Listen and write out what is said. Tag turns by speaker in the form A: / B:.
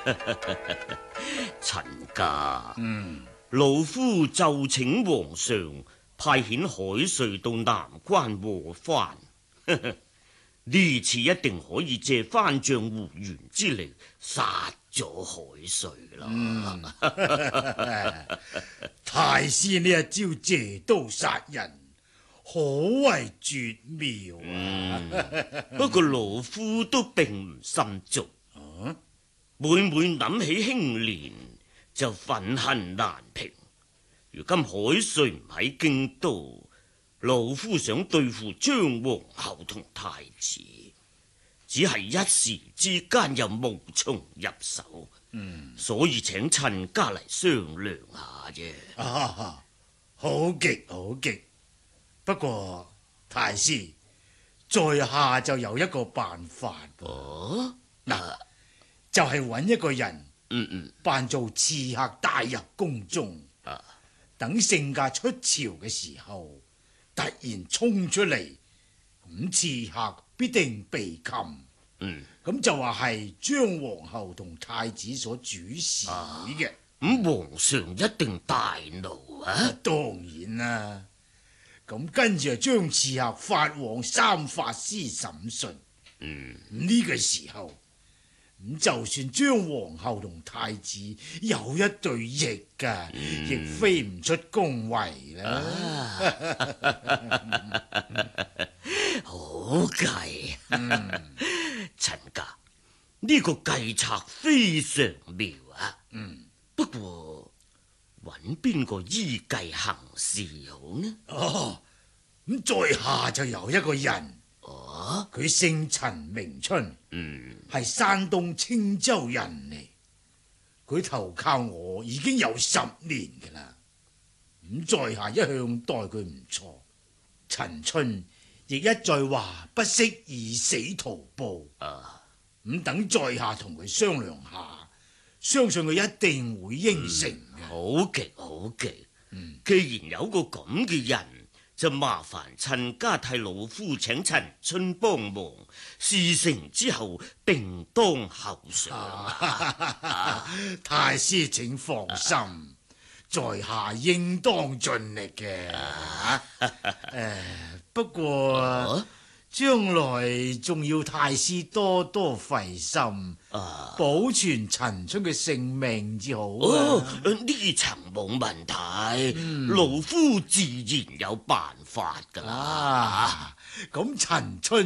A: 陳家，老夫就請皇上派遣海瑞到南關和番。呢次一定可以借翻賬胡元之力殺咗海瑞啦！
B: 太師呢一招借刀殺人，可謂絕妙
A: 不過老夫都並唔心足，每每諗起興年就憤恨難平。如今海瑞唔喺京都，老夫想對付張皇后同太子，只係一時之間又無從入手，所以請陳家嚟商量下啫。
B: 好極好極，不過太師在下就有一個辦法嗱，就係揾一個人，扮做刺客帶入宮中，等聖駕出朝嘅時候，突然衝出嚟，咁刺客必定被擒。咁就話係張皇后同太子所主使嘅。
A: 咁皇上一定大怒啊！
B: 當然啦。咁跟住就將刺客發往三法司審訊。呢個時候，咁就算張皇后同太子有一對翼噶，亦飛唔出宮闈啦。
A: 好計，陳家呢個計策非常妙啊！不過揾邊個依計行事好呢？
B: 咁在下就有一個人，佢姓陳名春，係山東青州人嚟。佢投靠我已經有10年㗎啦。咁在下一向待佢唔錯，陳春亦一再話不惜以死圖報。咁等在下同佢商量下，相信佢一定會應承嘅。
A: 好極好極，既然有個咁嘅人，就麻煩陳家替老夫請陳春幫忙，事成之後定當後賞。
B: 太師請放心，在下應當盡力嘅。不過將來仲要太師多多費心，保存陳春嘅性命至好。
A: 呢層冇問題，老夫自然有辦法噶啦。
B: 咁陳春